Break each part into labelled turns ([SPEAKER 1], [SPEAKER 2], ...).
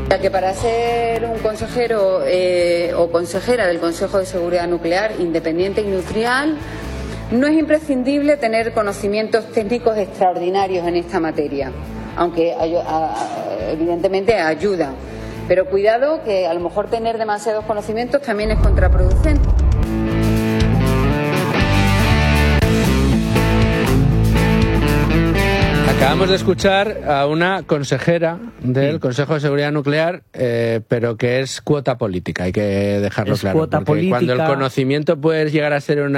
[SPEAKER 1] Que para ser un consejero o consejera del Consejo de Seguridad Nuclear independiente y neutral no es imprescindible tener conocimientos técnicos extraordinarios en esta materia, aunque evidentemente ayuda. Pero cuidado, que a lo mejor tener demasiados conocimientos también es contraproducente.
[SPEAKER 2] Acabamos de escuchar a una consejera del Consejo de Seguridad Nuclear, pero que es cuota política, hay que dejarlo claro.
[SPEAKER 3] Cuota política.
[SPEAKER 2] Cuando el conocimiento puede llegar a ser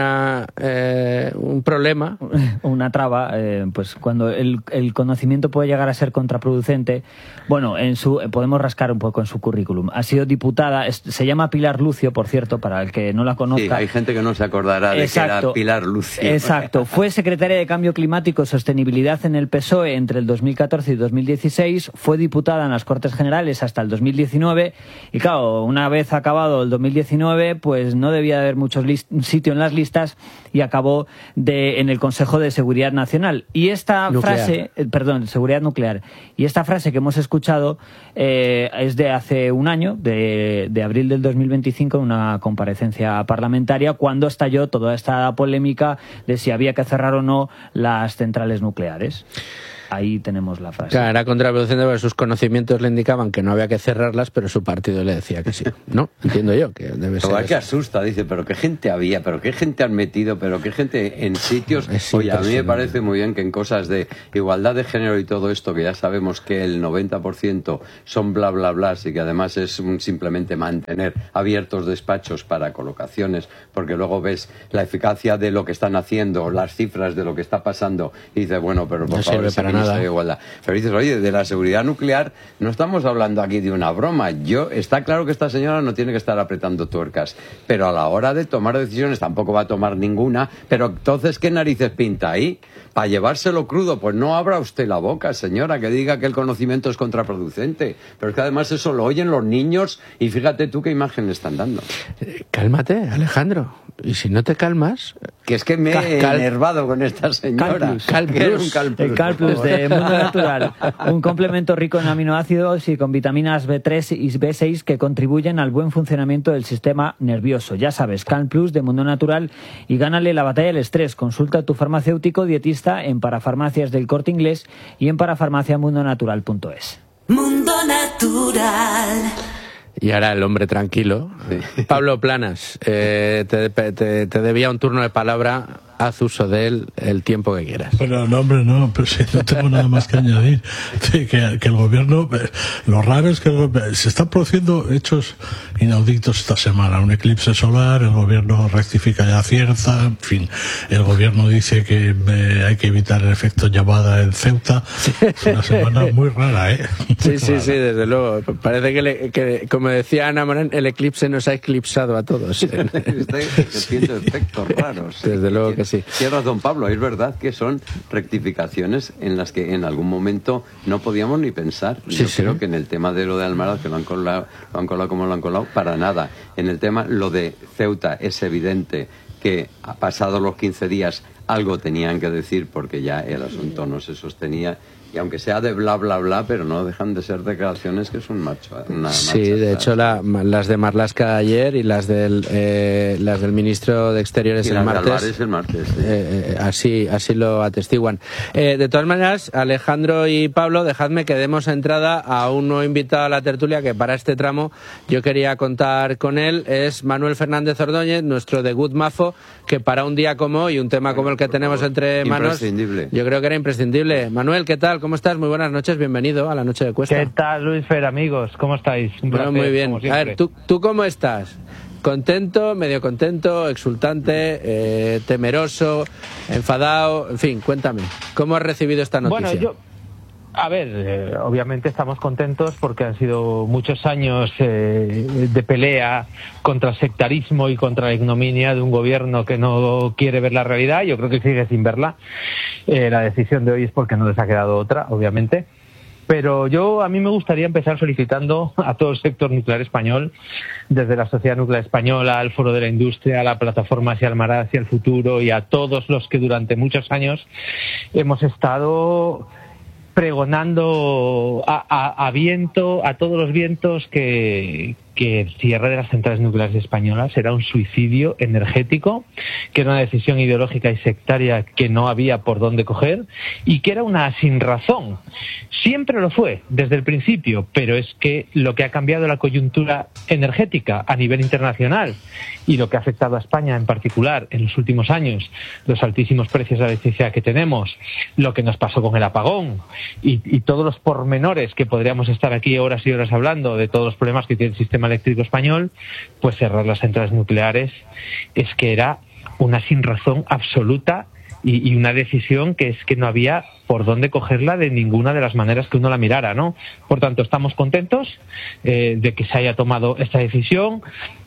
[SPEAKER 2] un problema.
[SPEAKER 3] Una traba, pues cuando el conocimiento puede llegar a ser contraproducente. Bueno, podemos rascar un poco en su currículum. Ha sido diputada, se llama Pilar Lucio, por cierto, para el que no la conozca.
[SPEAKER 4] Sí, hay gente que no se acordará de que era Pilar Lucio.
[SPEAKER 3] Exacto. Fue secretaria de Cambio Climático y Sostenibilidad en el PSOE entre el 2014 y 2016, fue diputada en las Cortes Generales hasta el 2019 y claro, una vez acabado el 2019, pues no debía haber mucho sitio en las listas y acabó en el Consejo de Seguridad Nacional. Y esta frase, Seguridad Nuclear, y esta frase que hemos escuchado es de hace un año, de abril del 2025, en una comparecencia parlamentaria, cuando estalló toda esta polémica de si había que cerrar o no las centrales nucleares. Ahí tenemos la frase.
[SPEAKER 2] Claro, era contraproducente porque sus conocimientos le indicaban que no había que cerrarlas, pero su partido le decía que sí. ¿No? Entiendo yo que debe ser.
[SPEAKER 4] Pero que asusta, dice, pero qué gente había, pero qué gente han metido, pero qué gente en sitios. Oye, a mí me parece muy bien que en cosas de igualdad de género y todo esto, que ya sabemos que el 90% son bla bla bla, y que además es simplemente mantener abiertos despachos para colocaciones, porque luego ves la eficacia de lo que están haciendo, las cifras de lo que está pasando, y dices, bueno, pero por favor,
[SPEAKER 2] para nada.
[SPEAKER 4] Igualdad. Pero dices, oye, de la seguridad nuclear no estamos hablando aquí de una broma. Está claro que esta señora no tiene que estar apretando tuercas, pero a la hora de tomar decisiones tampoco va a tomar ninguna. Pero entonces, ¿qué narices pinta ahí? Para llevárselo crudo, pues no abra usted la boca, señora, que diga que el conocimiento es contraproducente. Pero es que además eso lo oyen los niños y fíjate tú qué imagen le están dando.
[SPEAKER 2] Cálmate, Alejandro. Y si no te calmas...
[SPEAKER 4] Que es que me he enervado con esta señora.
[SPEAKER 3] Calplus. El Calplus de Mundo Natural. Un complemento rico en aminoácidos y con vitaminas B3 y B6 que contribuyen al buen funcionamiento del sistema nervioso. Ya sabes, Calplus de Mundo Natural y gánale la batalla del estrés. Consulta a tu farmacéutico dietista en Parafarmacias del Corte Inglés y en parafarmaciamundonatural.es.
[SPEAKER 5] Mundo Natural.
[SPEAKER 2] Y ahora el hombre tranquilo. Sí. Pablo Planas, te debía un turno de palabra. Haz uso de él el tiempo que quieras.
[SPEAKER 6] Pero no, hombre, no, pero si no tengo nada más que añadir. Que el gobierno, lo raro es que se están produciendo hechos inauditos esta semana. Un eclipse solar, el gobierno rectifica y acierta, en fin, el gobierno dice que hay que evitar el efecto llamada en Ceuta. Es una semana muy rara, ¿eh?
[SPEAKER 2] Sí, desde luego. Parece que, como decía Ana Morán, el eclipse nos ha eclipsado a todos.
[SPEAKER 4] Está haciendo efectos raros.
[SPEAKER 2] Desde luego que sí.
[SPEAKER 4] Tiene razón Pablo, es verdad que son rectificaciones en las que en algún momento no podíamos ni pensar. Yo creo que en el tema de lo de Almaraz, que lo han colado como lo han colado, para nada. En el tema, lo de Ceuta, es evidente que pasados los 15 días algo tenían que decir porque ya el asunto no se sostenía. Y aunque sea de bla, bla, bla, pero no dejan de ser declaraciones que es una marcha.
[SPEAKER 2] De hecho, las de Marlaska ayer y las del ministro de Exteriores el martes. Así lo atestiguan. De todas maneras, Alejandro y Pablo, dejadme que demos entrada a un nuevo invitado a la tertulia que para este tramo yo quería contar con él. Es Manuel Fernández Ordóñez, nuestro de Good Mafo, que para un día como hoy, un tema como el que tenemos entre manos, yo creo que era imprescindible. Manuel, ¿qué tal? ¿Cómo estás? Muy buenas noches, bienvenido a la Noche de Cuesta.
[SPEAKER 7] ¿Qué tal, Luis Fer, amigos? ¿Cómo estáis? Un placer,
[SPEAKER 2] muy bien. A ver, ¿tú cómo estás? ¿Contento, medio contento, exultante, temeroso, enfadado? En fin, cuéntame, ¿cómo has recibido esta noticia?
[SPEAKER 7] Bueno, obviamente estamos contentos porque han sido muchos años de pelea contra el sectarismo y contra la ignominia de un gobierno que no quiere ver la realidad. Yo creo que sigue sin verla. La decisión de hoy es porque no les ha quedado otra, obviamente. Pero a mí me gustaría empezar solicitando a todo el sector nuclear español, desde la Sociedad Nuclear Española, al Foro de la Industria, a la Plataforma hacia Almaraz hacia el futuro y a todos los que durante muchos años hemos estado pregonando a todos los vientos que el cierre de las centrales nucleares españolas era un suicidio energético, que era una decisión ideológica y sectaria que no había por dónde coger y que era una sinrazón. Siempre lo fue, desde el principio, pero es que lo que ha cambiado la coyuntura energética a nivel internacional y lo que ha afectado a España en particular en los últimos años, los altísimos precios de la electricidad que tenemos, lo que nos pasó con el apagón y todos los pormenores que podríamos estar aquí horas y horas hablando de todos los problemas que tiene el sistema eléctrico español, pues cerrar las centrales nucleares es que era una sinrazón absoluta y una decisión que es que no había por dónde cogerla de ninguna de las maneras que uno la mirara, ¿no? Por tanto, estamos contentos de que se haya tomado esta decisión.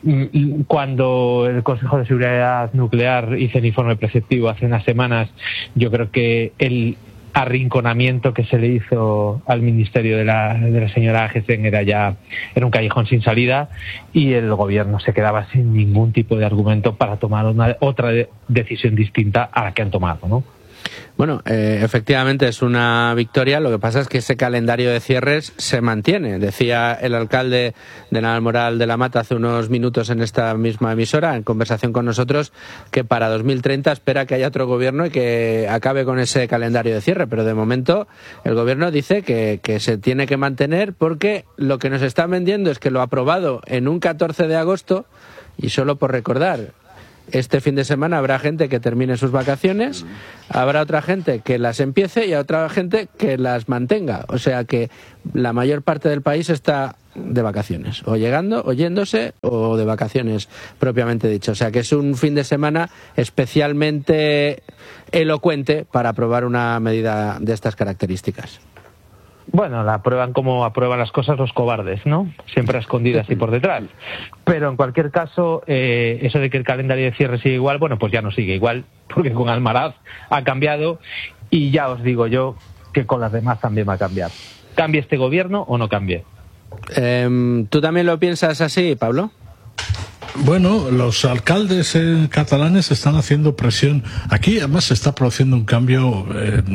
[SPEAKER 7] Cuando el Consejo de Seguridad Nuclear hizo el informe preceptivo hace unas semanas, yo creo que el arrinconamiento que se le hizo al ministerio de la señora Agesen era un callejón sin salida y el gobierno se quedaba sin ningún tipo de argumento para tomar otra decisión distinta a la que han tomado, ¿no?
[SPEAKER 2] Bueno, efectivamente es una victoria. Lo que pasa es que ese calendario de cierres se mantiene. Decía el alcalde de Navalmoral de la Mata hace unos minutos en esta misma emisora, en conversación con nosotros, que para 2030 espera que haya otro gobierno y que acabe con ese calendario de cierre. Pero de momento el gobierno dice que se tiene que mantener porque lo que nos están vendiendo es que lo aprobado en un 14 de agosto, y solo por recordar, este fin de semana habrá gente que termine sus vacaciones, habrá otra gente que las empiece y otra gente que las mantenga. O sea que la mayor parte del país está de vacaciones, o llegando, o yéndose, o de vacaciones propiamente dicho. O sea que es un fin de semana especialmente elocuente para aprobar una medida de estas características.
[SPEAKER 7] Bueno, la aprueban como aprueban las cosas los cobardes, ¿no? Siempre a escondidas y por detrás. Pero en cualquier caso, eso de que el calendario de cierre sigue igual, bueno, pues ya no sigue igual, porque con Almaraz ha cambiado y ya os digo yo que con las demás también va a cambiar. ¿Cambie este gobierno o no cambie?
[SPEAKER 2] ¿Tú también lo piensas así, Pablo?
[SPEAKER 6] Bueno, los alcaldes catalanes están haciendo presión. Aquí además se está produciendo un cambio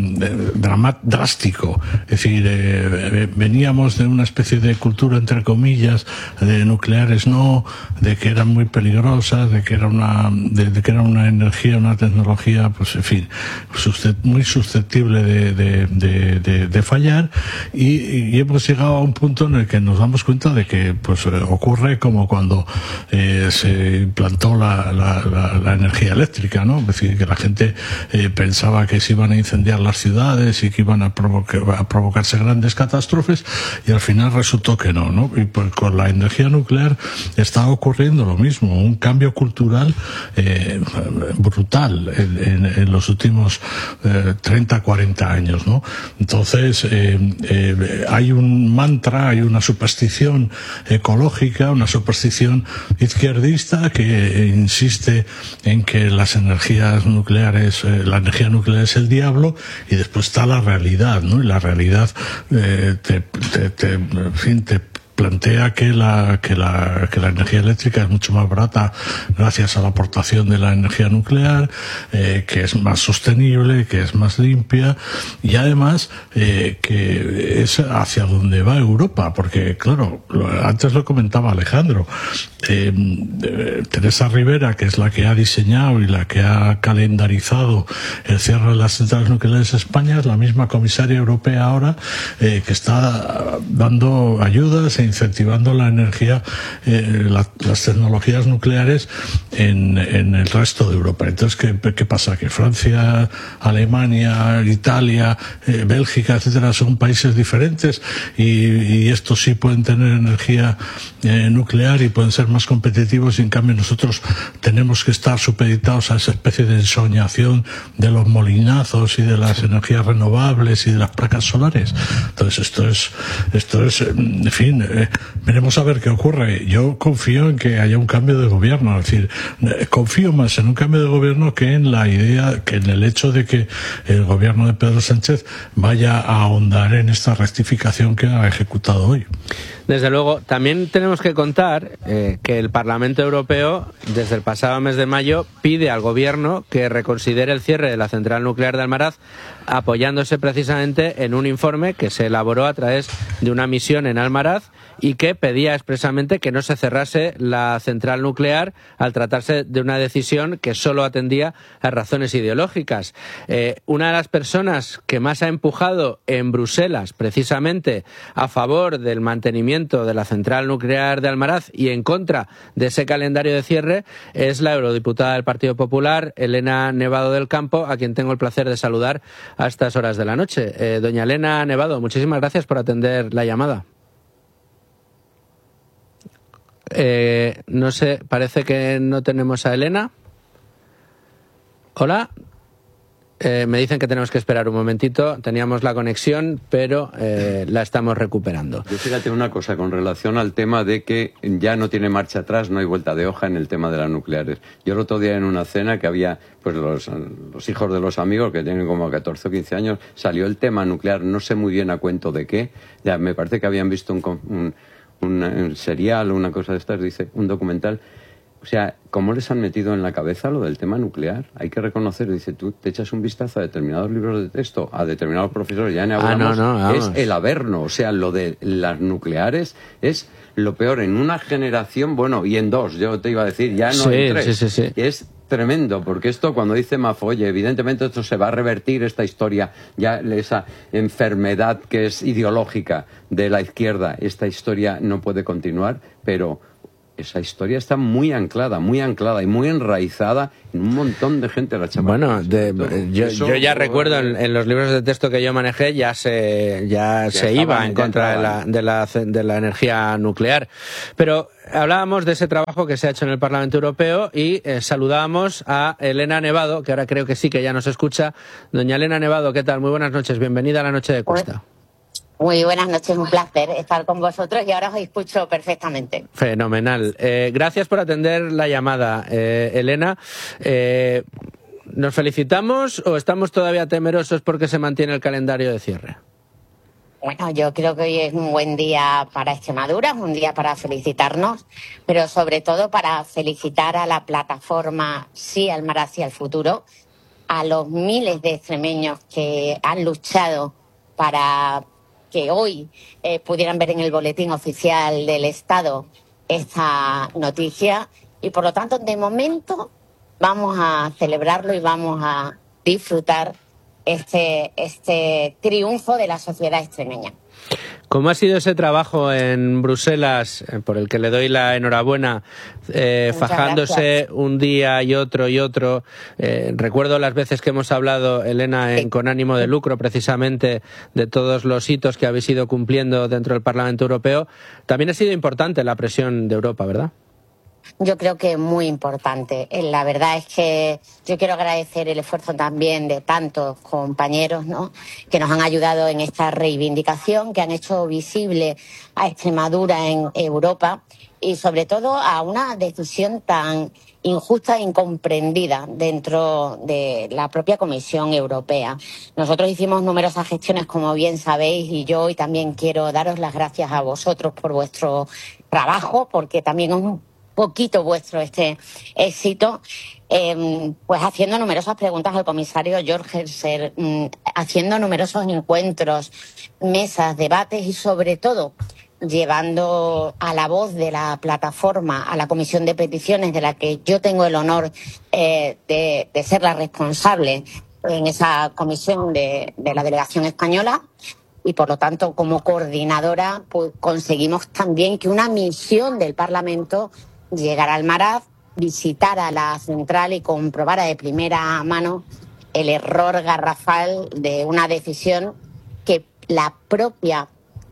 [SPEAKER 6] drástico. Es decir, veníamos de una especie de cultura, entre comillas, de nucleares no, de que eran muy peligrosas, de que era una energía, una tecnología, pues en fin, muy susceptible de fallar, y hemos llegado a un punto en el que nos damos cuenta de que pues ocurre como cuando se implantó la energía eléctrica, ¿no? Es decir, que la gente pensaba que se iban a incendiar las ciudades y que iban a provocarse grandes catástrofes, y al final resultó que no. Y pues con la energía nuclear está ocurriendo lo mismo, un cambio cultural brutal en los últimos 30, 40 años, ¿no? Entonces, hay un mantra, hay una superstición ecológica, una superstición izquierdista que insiste en que las energías nucleares, la energía nuclear es el diablo, y después está la realidad, ¿no? Y la realidad te plantea que la energía eléctrica es mucho más barata gracias a la aportación de la energía nuclear, que es más sostenible, que es más limpia, y además que es hacia donde va Europa, porque claro, antes lo comentaba Alejandro, Teresa Rivera, que es la que ha diseñado y la que ha calendarizado el cierre de las centrales nucleares en España, es la misma comisaria europea ahora, que está dando ayudas e incentivando la energía, las tecnologías nucleares en el resto de Europa. Entonces, ¿qué pasa? Que Francia, Alemania, Italia, Bélgica, etcétera, son países diferentes, y estos sí pueden tener energía nuclear y pueden ser más competitivos, y en cambio nosotros tenemos que estar supeditados a esa especie de ensoñación de los molinazos y de las energías renovables y de las placas solares. Entonces esto es en fin, veremos a ver qué ocurre. Yo confío en que haya un cambio de gobierno, es decir, confío más en un cambio de gobierno que en la idea, que en el hecho de que el gobierno de Pedro Sánchez vaya a ahondar en esta rectificación que ha ejecutado hoy.
[SPEAKER 2] Desde luego, también tenemos que contar que el Parlamento Europeo, desde el pasado mes de mayo, pide al Gobierno que reconsidere el cierre de la central nuclear de Almaraz, apoyándose precisamente en un informe que se elaboró a través de una misión en Almaraz y que pedía expresamente que no se cerrase la central nuclear al tratarse de una decisión que solo atendía a razones ideológicas. Una de las personas que más ha empujado en Bruselas precisamente a favor del mantenimiento de la central nuclear de Almaraz y en contra de ese calendario de cierre es la eurodiputada del Partido Popular, Elena Nevado del Campo, a quien tengo el placer de saludar a estas horas de la noche. Doña Elena Nevado, muchísimas gracias por atender la llamada. No sé, parece que no tenemos a Elena. Hola. Me dicen que tenemos que esperar un momentito. Teníamos la conexión, pero la estamos recuperando.
[SPEAKER 4] Yo fíjate una cosa con relación al tema de que ya no tiene marcha atrás, no hay vuelta de hoja en el tema de las nucleares. Yo el otro día en una cena que había pues los hijos de los amigos que tienen como 14 o 15 años, salió el tema nuclear, no sé muy bien a cuento de qué. Ya me parece que habían visto un serial o una cosa de estas, dice, un documental. O sea, ¿cómo les han metido en la cabeza lo del tema nuclear? Hay que reconocer, dice, tú te echas un vistazo a determinados libros de texto, a determinados profesores, ya ni hablamos, es el averno. O sea, lo de las nucleares es lo peor en una generación, bueno, y en dos, yo te iba a decir, ya no en tres.
[SPEAKER 2] Sí.
[SPEAKER 4] Es tremendo, porque esto cuando dice Mafo, oye, evidentemente esto se va a revertir, esta historia, ya esa enfermedad que es ideológica de la izquierda, esta historia no puede continuar, pero esa historia está muy anclada y muy enraizada en un montón de gente.
[SPEAKER 2] Bueno, yo ya recuerdo en los libros de texto que yo manejé ya se iba en contra de la energía nuclear. Pero hablábamos de ese trabajo que se ha hecho en el Parlamento Europeo y saludábamos a Elena Nevado, que ahora creo que sí que ya nos escucha. Doña Elena Nevado, ¿qué tal? Muy buenas noches, bienvenida a la Noche de Cuesta.
[SPEAKER 8] Muy buenas noches, un placer estar con vosotros y ahora os escucho perfectamente.
[SPEAKER 2] Fenomenal. Gracias por atender la llamada, Elena. ¿Nos felicitamos o estamos todavía temerosos porque se mantiene el calendario de cierre?
[SPEAKER 8] Bueno, yo creo que hoy es un buen día para Extremadura, un día para felicitarnos, pero sobre todo para felicitar a la plataforma Sí Almaraz y al Futuro, a los miles de extremeños que han luchado para que hoy pudieran ver en el boletín oficial del Estado esta noticia y por lo tanto de momento vamos a celebrarlo y vamos a disfrutar este triunfo de la sociedad extremeña.
[SPEAKER 2] ¿Cómo ha sido ese trabajo en Bruselas, por el que le doy la enhorabuena, fajándose un día y otro? Recuerdo las veces que hemos hablado, Elena, con ánimo de lucro, precisamente, de todos los hitos que habéis ido cumpliendo dentro del Parlamento Europeo. También ha sido importante la presión de Europa, ¿verdad?
[SPEAKER 8] Yo creo que es muy importante. La verdad es que yo quiero agradecer el esfuerzo también de tantos compañeros, ¿no?, que nos han ayudado en esta reivindicación, que han hecho visible a Extremadura en Europa y sobre todo a una decisión tan injusta e incomprendida dentro de la propia Comisión Europea. Nosotros hicimos numerosas gestiones, como bien sabéis, y yo hoy también quiero daros las gracias a vosotros por vuestro trabajo, porque también es un poquito vuestro este éxito, pues haciendo numerosas preguntas al comisario Jorgensen, haciendo numerosos encuentros, mesas, debates y sobre todo llevando a la voz de la plataforma a la Comisión de Peticiones, de la que yo tengo el honor de ser la responsable en esa comisión de la delegación española. Y, por lo tanto, como coordinadora, pues conseguimos también que una misión del Parlamento llegara a Almaraz, visitara la central y comprobara de primera mano el error garrafal de una decisión que la propia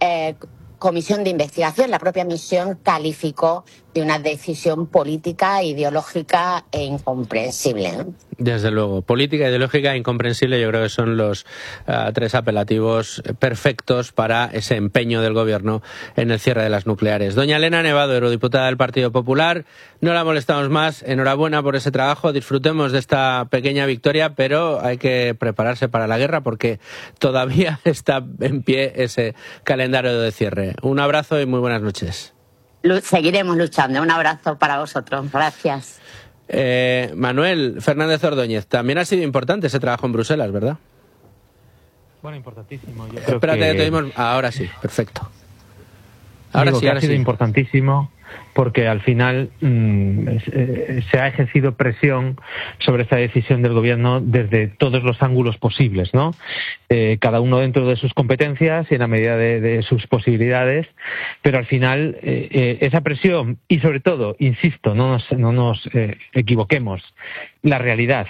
[SPEAKER 8] comisión de investigación, la propia misión, calificó de una decisión política, ideológica e incomprensible, ¿no?
[SPEAKER 2] Desde luego, política, ideológica e incomprensible, yo creo que son los tres apelativos perfectos para ese empeño del Gobierno en el cierre de las nucleares. Doña Elena Nevado, eurodiputada del Partido Popular, no la molestamos más, enhorabuena por ese trabajo, disfrutemos de esta pequeña victoria, pero hay que prepararse para la guerra porque todavía está en pie ese calendario de cierre. siempre. Un abrazo y muy buenas noches.
[SPEAKER 8] Seguiremos luchando. Un abrazo para vosotros. Gracias.
[SPEAKER 2] Manuel Fernández Ordóñez, también ha sido importante ese trabajo en Bruselas, ¿verdad?
[SPEAKER 7] Bueno, importantísimo. Yo
[SPEAKER 2] Espérate, que te oímos. Ahora sí, perfecto. Ahora sí,
[SPEAKER 7] ha sido importantísimo porque al final se ha ejercido presión sobre esta decisión del gobierno desde todos los ángulos posibles, ¿no? Cada uno dentro de sus competencias y en la medida de sus posibilidades, pero al final esa presión y sobre todo, insisto, no nos equivoquemos, la realidad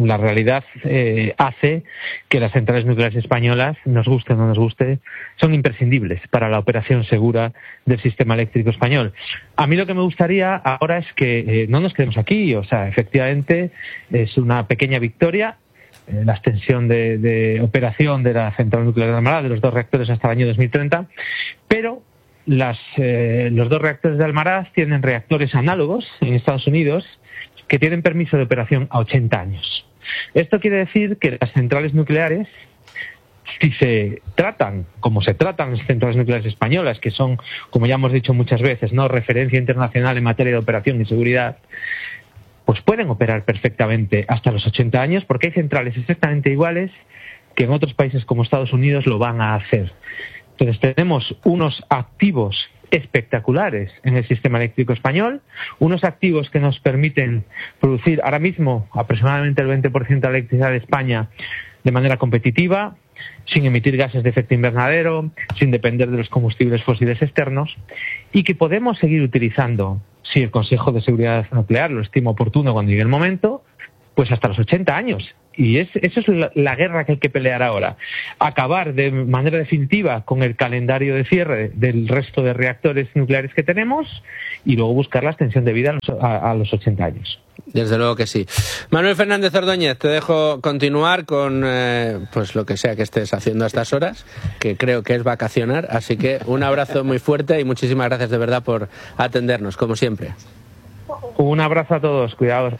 [SPEAKER 7] hace que las centrales nucleares españolas, nos guste o no nos guste, son imprescindibles para la operación segura del sistema eléctrico español. A mí lo que me gustaría ahora es que no nos quedemos aquí, o sea, efectivamente es una pequeña victoria la extensión de operación de la central nuclear de Almaraz, de los 2 reactores hasta el año 2030, pero los 2 reactores de Almaraz tienen reactores análogos en Estados Unidos que tienen permiso de operación a 80 años. Esto quiere decir que las centrales nucleares, si se tratan como se tratan las centrales nucleares españolas, que son, como ya hemos dicho muchas veces, no referencia internacional en materia de operación y seguridad, pues pueden operar perfectamente hasta los 80 años, porque hay centrales exactamente iguales que en otros países como Estados Unidos lo van a hacer. Entonces tenemos unos activos espectaculares en el sistema eléctrico español, unos activos que nos permiten producir ahora mismo aproximadamente el 20% de la electricidad de España de manera competitiva, sin emitir gases de efecto invernadero, sin depender de los combustibles fósiles externos, y que podemos seguir utilizando, si el Consejo de Seguridad Nuclear lo estima oportuno cuando llegue el momento, pues hasta los 80 años. Y eso es la guerra que hay que pelear ahora. Acabar de manera definitiva con el calendario de cierre del resto de reactores nucleares que tenemos y luego buscar la extensión de vida a los 80 años.
[SPEAKER 2] Desde luego que sí. Manuel Fernández Ordóñez, te dejo continuar con pues lo que sea que estés haciendo a estas horas, que creo que es vacacionar. Así que un abrazo muy fuerte y muchísimas gracias de verdad por atendernos, como siempre.
[SPEAKER 7] Un abrazo a todos, cuidados.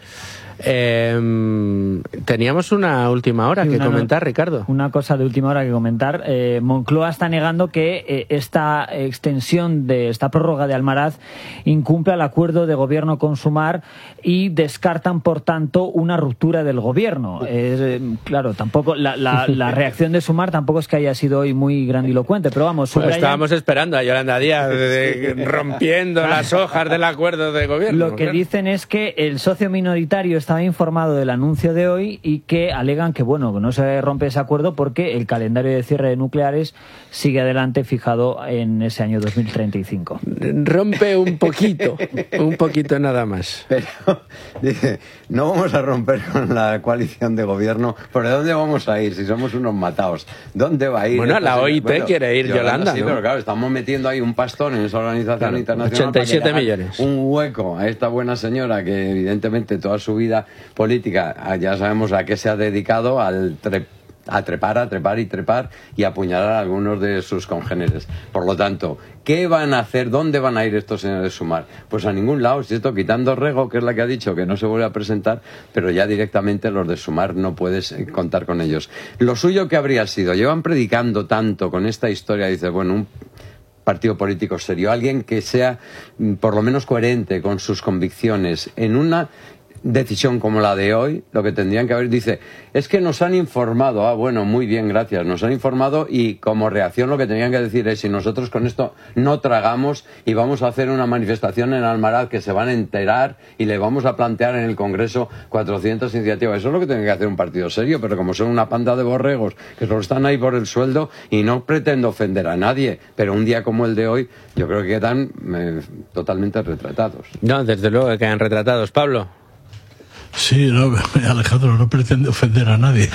[SPEAKER 2] Teníamos una última hora que comentar, Ricardo.
[SPEAKER 3] Una cosa de última hora que comentar. Moncloa está negando que esta extensión de esta prórroga de Almaraz incumple el acuerdo de gobierno con Sumar y descartan, por tanto, una ruptura del gobierno. Claro, tampoco la reacción de Sumar tampoco es que haya sido hoy muy grandilocuente, pero vamos.
[SPEAKER 2] Pues estábamos esperando a Yolanda Díaz rompiendo las hojas del acuerdo de gobierno.
[SPEAKER 3] Lo que dicen es que el socio minoritario estaba informado del anuncio de hoy y que alegan que no se rompe ese acuerdo porque el calendario de cierre de nucleares sigue adelante fijado en ese año 2035.
[SPEAKER 2] Rompe un poquito nada más.
[SPEAKER 4] Pero dice, no vamos a romper con la coalición de gobierno. ¿Por dónde vamos a ir si somos unos matados? ¿Dónde va a ir?
[SPEAKER 2] Bueno, la OIT quiere ir, Yolanda,
[SPEAKER 4] sí,
[SPEAKER 2] ¿no?
[SPEAKER 4] Pero claro, estamos metiendo ahí un pastón en esa organización internacional
[SPEAKER 2] 87 millones.
[SPEAKER 4] Un hueco a esta buena señora que evidentemente toda su vida política, ya sabemos a qué se ha dedicado, a trepar y apuñalar a algunos de sus congéneres. Por lo tanto, ¿qué van a hacer? ¿Dónde van a ir estos señores de Sumar? Pues a ningún lado, ¿cierto? Quitando Rego, que es la que ha dicho que no se vuelve a presentar, pero ya directamente los de Sumar no puedes contar con ellos. Lo suyo que habría sido, llevan predicando tanto con esta historia, dice, un partido político serio, alguien que sea por lo menos coherente con sus convicciones en una decisión como la de hoy, lo que tendrían que haber, dice, es que nos han informado, muy bien, gracias, nos han informado y como reacción lo que tenían que decir es, si nosotros con esto no tragamos y vamos a hacer una manifestación en Almaraz que se van a enterar y le vamos a plantear en el Congreso 400 iniciativas, eso es lo que tiene que hacer un partido serio, pero como son una panda de borregos que solo están ahí por el sueldo, y no pretendo ofender a nadie, pero un día como el de hoy, yo creo que quedan totalmente retratados.
[SPEAKER 2] No, desde luego que quedan retratados. Pablo.
[SPEAKER 6] Sí, Alejandro, no pretende ofender a nadie.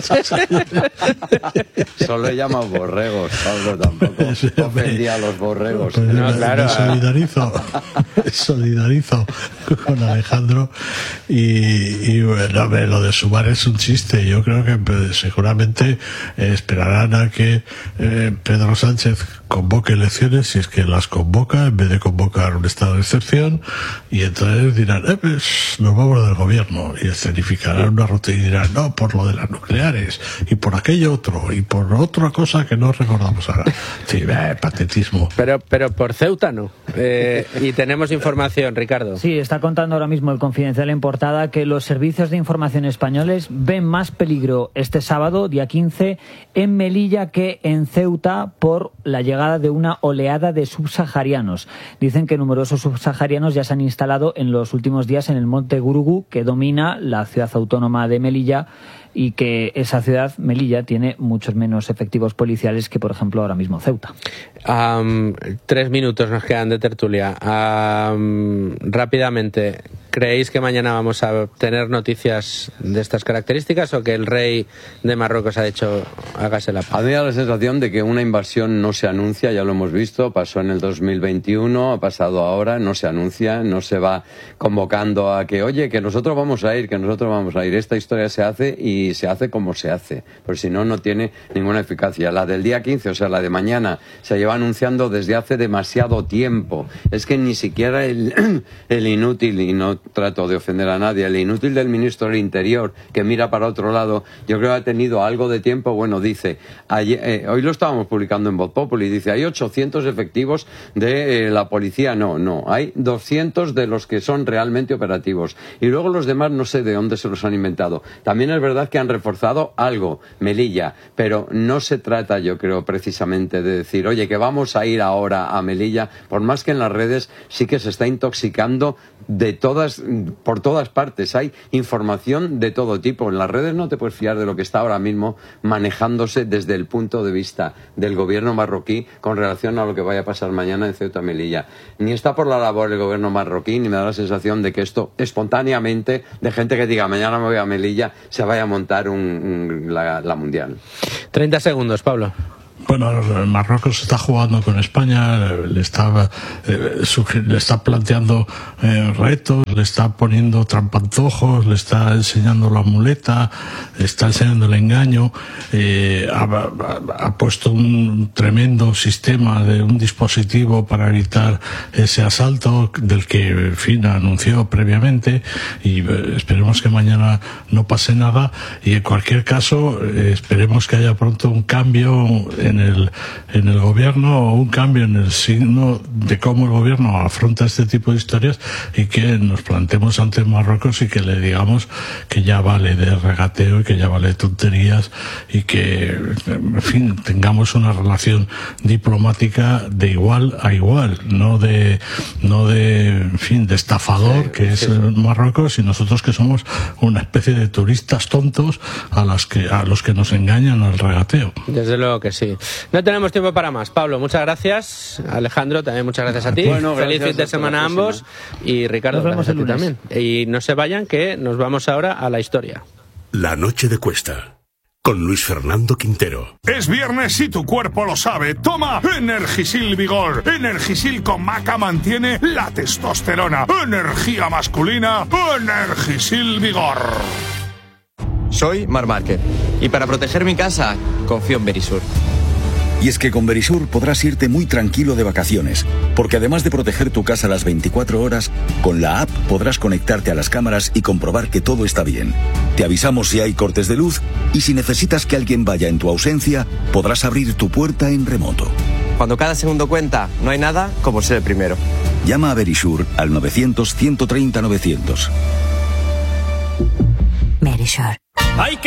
[SPEAKER 4] Solo he llamado borregos, Pablo, tampoco ofendía a los borregos.
[SPEAKER 6] Pues claro. Me solidarizo con Alejandro y lo de Sumar es un chiste. Yo creo que seguramente esperarán a que Pedro Sánchez convoque elecciones, si es que las convoca, en vez de convocar un estado de excepción, y entonces dirán, pues nos vamos del gobierno. gobierno y escenificarán una ruta y dirán, no, por lo de las nucleares y por aquello otro y por otra cosa que no recordamos ahora. Sí, patetismo.
[SPEAKER 2] Pero por Ceuta no. Y tenemos información, Ricardo.
[SPEAKER 3] Sí, está contando ahora mismo el Confidencial en portada que los servicios de información españoles ven más peligro este sábado, día 15, en Melilla que en Ceuta por la llegada de una oleada de subsaharianos. Dicen que numerosos subsaharianos ya se han instalado en los últimos días en el monte Gurugú, que domina la ciudad autónoma de Melilla, y que esa ciudad, Melilla, tiene muchos menos efectivos policiales que, por ejemplo, ahora mismo Ceuta.
[SPEAKER 2] 3 minutos nos quedan de tertulia. Rápidamente, ¿creéis que mañana vamos a tener noticias de estas características o que el rey de Marruecos ha dicho hágase la paz?
[SPEAKER 4] A mí me da la sensación de que una invasión no se anuncia, ya lo hemos visto, pasó en el 2021, ha pasado ahora, no se anuncia, no se va convocando a que, oye, que nosotros vamos a ir, Esta historia se hace y se hace como se hace, porque si no, no tiene ninguna eficacia. La del día 15, o sea, la de mañana, se lleva anunciando desde hace demasiado tiempo. Es que ni siquiera el inútil, y no trato de ofender a nadie, el inútil del ministro del Interior, que mira para otro lado, yo creo que ha tenido algo de tiempo. Bueno, dice, hoy lo estábamos publicando en Voz Populi, dice, hay 800 efectivos de la policía. No, hay 200 de los que son realmente operativos. Y luego los demás no sé de dónde se los han inventado. También es verdad que han reforzado algo, Melilla, pero no se trata, yo creo, precisamente de decir, oye, que vamos a ir ahora a Melilla, por más que en las redes sí que se está intoxicando por todas partes. Hay información de todo tipo. En las redes no te puedes fiar de lo que está ahora mismo manejándose desde el punto de vista del gobierno marroquí con relación a lo que vaya a pasar mañana en Ceuta y Melilla. Ni está por la labor el gobierno marroquí, ni me da la sensación de que esto espontáneamente, de gente que diga mañana me voy a Melilla, se vaya a montar la mundial.
[SPEAKER 2] 30 segundos, Pablo.
[SPEAKER 6] Bueno, Marruecos está jugando con España, le está planteando retos, le está poniendo trampantojos, le está enseñando la muleta, le está enseñando el engaño, ha puesto un tremendo sistema de un dispositivo para evitar ese asalto del que, en fin, anunció previamente, y esperemos que mañana no pase nada, y en cualquier caso esperemos que haya pronto un cambio en el gobierno, o un cambio en el signo de cómo el gobierno afronta este tipo de historias, y que nos plantemos ante Marruecos y que le digamos que ya vale de regateo y que ya vale de tonterías, y que, en fin, tengamos una relación diplomática de igual a igual, no de en fin, de estafador que es Marruecos, y nosotros que somos una especie de turistas tontos a los que nos engañan al regateo.
[SPEAKER 2] Desde luego que sí. No tenemos tiempo para más. Pablo, muchas gracias. Alejandro, también muchas gracias a ti.
[SPEAKER 4] Bueno,
[SPEAKER 2] feliz fin de semana a ambos. Y Ricardo, gracias a ti también. Y no se vayan, que nos vamos ahora a la historia.
[SPEAKER 9] La noche de Cuesta, con Luis Fernando Quintero.
[SPEAKER 10] Es viernes y tu cuerpo lo sabe. Toma Energisil Vigor. Energisil con maca mantiene la testosterona. Energía masculina. Energisil Vigor.
[SPEAKER 11] Soy Marc Márquez y para proteger mi casa confío en Verisur.
[SPEAKER 12] Y es que con Verisur podrás irte muy tranquilo de vacaciones, porque además de proteger tu casa las 24 horas, con la app podrás conectarte a las cámaras y comprobar que todo está bien. Te avisamos si hay cortes de luz, y si necesitas que alguien vaya en tu ausencia, podrás abrir tu puerta en remoto.
[SPEAKER 11] Cuando cada segundo cuenta, no hay nada como ser el primero.
[SPEAKER 12] Llama a Verisur al 900 130 900.
[SPEAKER 5] Verisur.
[SPEAKER 13] Hay que